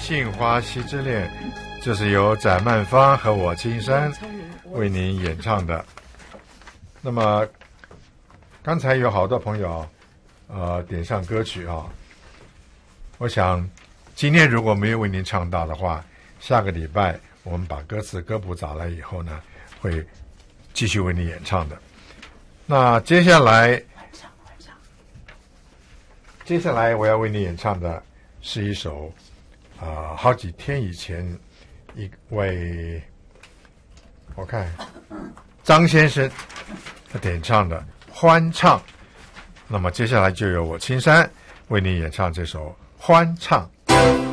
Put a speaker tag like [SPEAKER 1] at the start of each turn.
[SPEAKER 1] 杏花溪之恋》，这是由翟曼芳和我青山为您演唱的。那么刚才有好多朋友点上歌曲啊，我想今天如果没有为您唱到的话，下个礼拜我们把歌词歌谱找来以后呢，会继续为您演唱的。那接下来我要为你演唱的是一首好几天以前一位我看张先生他点唱的欢唱，那么接下来就由我青山为你演唱这首欢唱。